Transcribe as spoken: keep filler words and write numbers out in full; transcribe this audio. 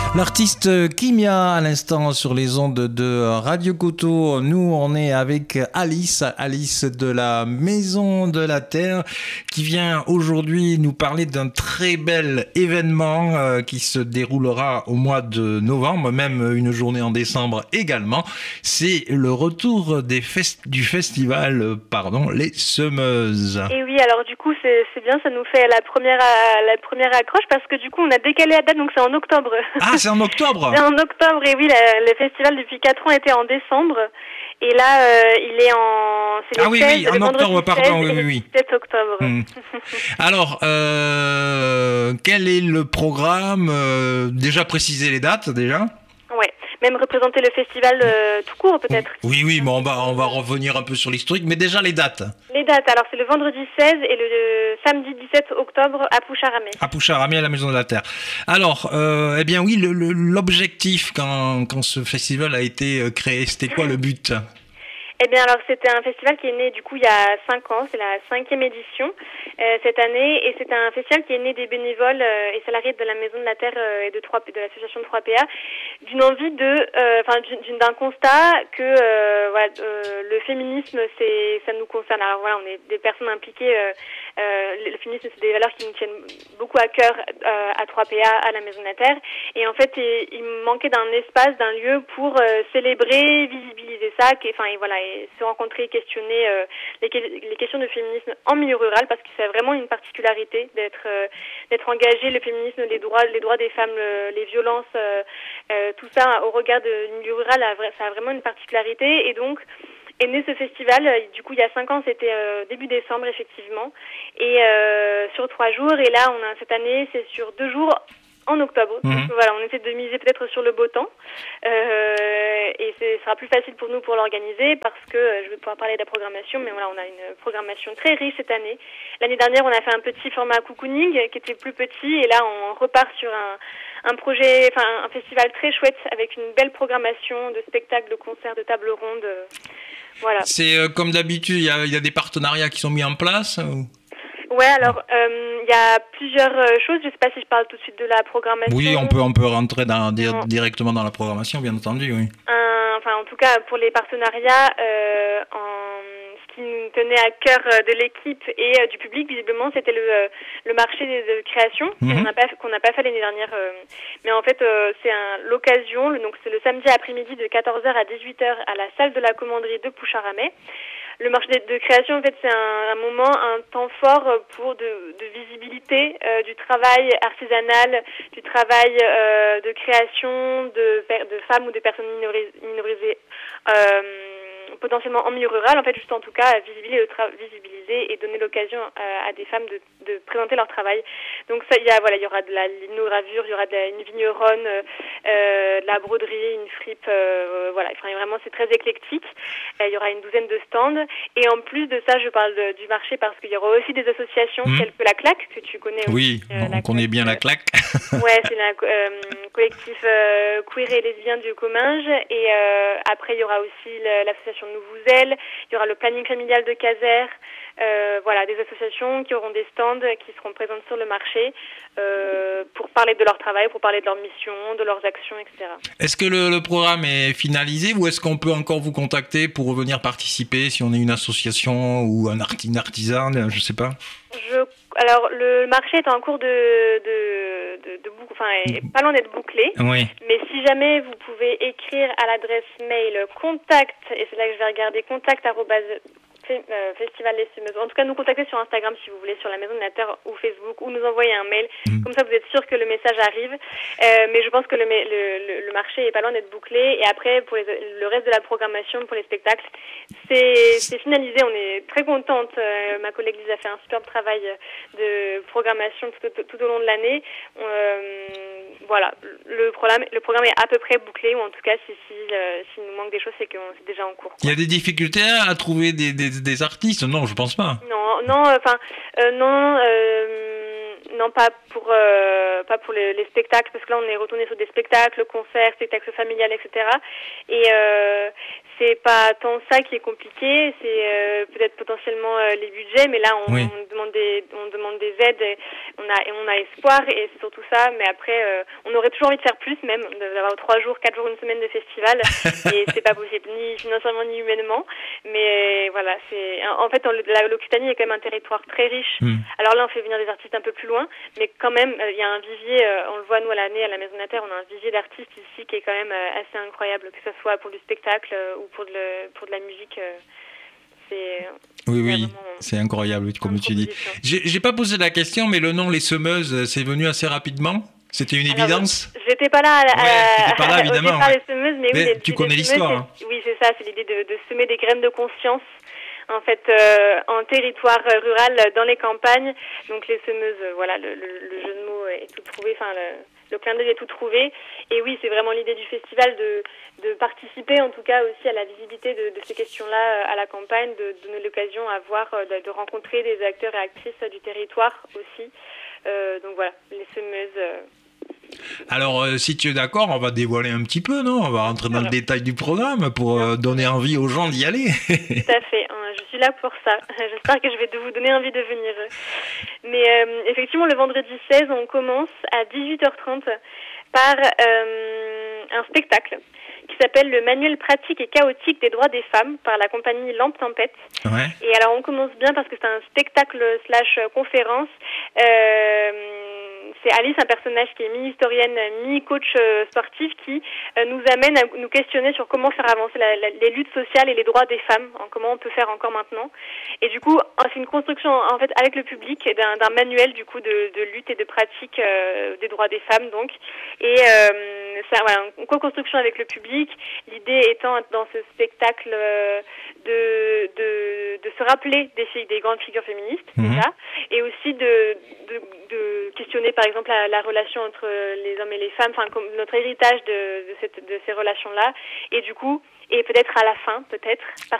L'artiste Kimia à l'instant sur les ondes de Radio Koto. Nous, on est avec Alice, Alice de la Maison de la Terre, qui vient aujourd'hui nous parler d'un très bel événement euh, qui se déroulera au mois de novembre, même une journée en décembre également. C'est le retour des fest- du festival, euh, pardon, Les Semeuses. Et oui, alors du coup, c'est, c'est bien, ça nous fait la première, à, la première accroche parce que du coup, on a décalé la date, donc c'est en octobre. Ah, c'est en octobre. C'est en octobre, et oui, la, le festival depuis quatre ans était en décembre. Et là, euh, il est en... C'est ah oui, seize, oui, en octobre, pardon, oui, oui, oui. sept octobre. Mmh. Alors, euh, quel est le programme euh, Déjà préciser les dates, déjà. Ouais, même représenter le festival euh, tout court, peut-être. Oui, oui, mais on va, on va revenir un peu sur l'historique, mais déjà les dates. Les dates, alors c'est le vendredi seize et le, le samedi dix-sept octobre à Poucharamé. À Poucharamé, à la Maison de la Terre. Alors, euh, eh bien oui, le, le, l'objectif quand, quand ce festival a été créé, c'était quoi le but ? Eh bien alors c'était un festival qui est né du coup il y a cinq ans, c'est la cinquième édition euh, cette année, et c'est un festival qui est né des bénévoles euh, et salariés de la Maison de la Terre euh, et de, trois, de l'association trois P A, d'une envie de, enfin euh, d'une, d'un constat que euh, voilà, euh, le féminisme c'est, ça nous concerne. Alors voilà, on est des personnes impliquées, euh, euh, le féminisme c'est des valeurs qui nous tiennent beaucoup à cœur euh, à trois P A, à la Maison de la Terre, et en fait il, il manquait d'un espace, d'un lieu pour euh, célébrer, visibiliser ça, qui, enfin et voilà. se rencontrer, questionner euh, les, les questions de féminisme en milieu rural, parce que c'est vraiment une particularité d'être euh, d'être engagé, le féminisme, les droits les droits des femmes, le, les violences, euh, euh, tout ça au regard du milieu rural, ça a vraiment une particularité. Et donc est né ce festival. Du coup il y a cinq ans, c'était euh, début décembre effectivement, et euh, sur trois jours, et là on a cette année c'est sur deux jours en octobre. Mmh. Donc, voilà, on essaie de miser peut-être sur le beau temps, euh, et ce sera plus facile pour nous pour l'organiser, parce que euh, je vais pouvoir parler de la programmation, mais voilà, on a une programmation très riche cette année. L'année dernière, on a fait un petit format cocooning qui était plus petit, et là on repart sur un, un projet, enfin un festival très chouette avec une belle programmation de spectacles, de concerts, de tables rondes. Euh, voilà. C'est euh, comme d'habitude, il y a, y a des partenariats qui sont mis en place ou... Ouais, alors il euh, y a plusieurs euh, choses. Je sais pas si je parle tout de suite de la programmation. Oui, on peut on peut rentrer dans, di- directement dans la programmation, bien entendu, oui. Euh, enfin, en tout cas, pour les partenariats, euh, en, ce qui nous tenait à cœur de l'équipe et euh, du public, visiblement, c'était le euh, le marché de, de création mm-hmm. qu'on n'a pas qu'on n'a pas fait l'année dernière. Euh, mais en fait, euh, c'est un, l'occasion. Le, donc, c'est le samedi après-midi de quatorze heures à dix-huit heures à la salle de la commanderie de Poucharamé. Le marché de, de création, en fait, c'est un, un moment, un temps fort pour de, de visibilité euh, du travail artisanal, du travail euh, de création de, de femmes ou de personnes minorisées, minorisées euh, potentiellement en milieu rural, en fait, juste en tout cas visibiliser, tra- visibiliser et donner l'occasion à, à des femmes de, de présenter leur travail. Donc ça, il y a voilà, il y aura de la linogravure, il y aura de la, une vigneronne, euh, de la broderie, une fripe, euh, voilà. Enfin, vraiment, c'est très éclectique. Euh, il y aura une douzaine de stands. Et en plus de ça, je parle de, du marché parce qu'il y aura aussi des associations mmh. telles que la Claque, que tu connais aussi. Oui, euh, on connaît bien la Claque. Ouais, c'est un euh, collectif euh, queer et lesbien du Comminges. Et euh, après, il y aura aussi l'association Nouvouzel, il y aura le planning familial de Caser. Euh, voilà, des associations qui auront des stands qui seront présentes sur le marché euh, pour parler de leur travail, pour parler de leur mission, de leurs actions, et cetera. Est-ce que le, le programme est finalisé ou est-ce qu'on peut encore vous contacter pour venir participer si on est une association ou un arti- une artisan, je sais pas? Je, alors, le marché est en cours de, de, de, de boucle, enfin, est pas loin d'être bouclé. Oui. Mais si jamais vous pouvez écrire à l'adresse mail contact, et c'est là que je vais regarder, contact arobase Euh, Festival Les Semeuses. En tout cas, nous contacter sur Instagram si vous voulez, sur la Maison de la Terre ou Facebook, ou nous envoyer un mail. Mmh. Comme ça, vous êtes sûr que le message arrive. Euh, mais je pense que le, le, le, le marché est pas loin d'être bouclé. Et après, pour les, le reste de la programmation, pour les spectacles, c'est, c'est finalisé. On est très contente. Euh, ma collègue Lise a fait un superbe travail de programmation tout, tout, tout au long de l'année. Euh, voilà, le programme, le programme est à peu près bouclé, ou en tout cas, si, si, euh, s'il nous manque des choses, c'est que c'est déjà en cours. Il y a des difficultés à trouver des, des, des artistes? Non, je pense pas. Non, non, enfin, euh, non, euh, non, pas pour euh, pas pour les, les spectacles, parce que là on est retourné sur des spectacles, concerts, spectacles familiales, et cetera. Et euh, c'est pas tant ça qui est compliqué, c'est euh, peut-être potentiellement euh, les budgets, mais là on, Oui. on demande des on demande des aides, et on a et on a espoir, et c'est surtout ça. Mais après, euh, on aurait toujours envie de faire plus, même d'avoir trois jours, quatre jours, une semaine de festival, et c'est pas possible, ni financièrement ni humainement. Mais voilà, c'est en fait l'Occitanie est quand même un territoire très riche. Mm. Alors là, on fait venir des artistes un peu plus loin, mais quand même, il euh, y a un vivier, euh, on le voit nous à l'année à la Maison de la Terre, on a un vivier d'artistes ici qui est quand même euh, assez incroyable, que ce soit pour du spectacle euh, ou pour de, le, pour de la musique. Euh, c'est, oui, oui, c'est incroyable, comme tu dis. J'ai, j'ai pas posé la question, mais le nom Les Semeuses, c'est venu assez rapidement? C'était une Alors, évidence? J'étais pas là, à, ouais, t'étais pas là évidemment. Au départ, ouais. les semeuses, mais, mais oui, les, tu les, connais les l'histoire. semeuses, Hein. Oui, c'est ça, c'est l'idée de, de semer des graines de conscience. En fait, euh, en territoire rural, dans les campagnes, donc les semeuses, euh, voilà, le, le, le jeu de mots est tout trouvé, enfin le, le clin d'œil est tout trouvé. Et oui, c'est vraiment l'idée du festival de, de participer, en tout cas aussi à la visibilité de, de ces questions-là à la campagne, de donner l'occasion à voir, de, de rencontrer des acteurs et actrices du territoire aussi. Euh, donc voilà, les semeuses. Euh, Alors, euh, si tu es d'accord, on va dévoiler un petit peu, non? On va rentrer dans le détail du programme pour euh, donner envie aux gens d'y aller. Tout à fait, hein, je suis là pour ça. J'espère que je vais vous donner envie de venir. Mais euh, effectivement, le vendredi seize, on commence à dix-huit heures trente par euh, un spectacle qui s'appelle le Manuel pratique et chaotique des droits des femmes par la compagnie Lampe Tempête. Ouais. Et alors, on commence bien parce que c'est un spectacle slash conférence. Euh, c'est Alice, un personnage qui est mi-historienne, mi-coach euh, sportif, qui euh, nous amène à nous questionner sur comment faire avancer la, la, les luttes sociales et les droits des femmes, hein, comment on peut faire encore maintenant. Et du coup, c'est une construction en fait avec le public d'un, d'un manuel du coup de, de lutte et de pratique euh, des droits des femmes donc. Et euh, c'est voilà, une co-construction avec le public. L'idée étant dans ce spectacle euh, de, de de se rappeler des filles, des grandes figures féministes mmh. déjà, et aussi de de, de questionner par exemple la, la relation entre les hommes et les femmes, enfin comme notre héritage de, de, cette, de ces relations-là, et du coup, et peut-être à la fin, peut-être, par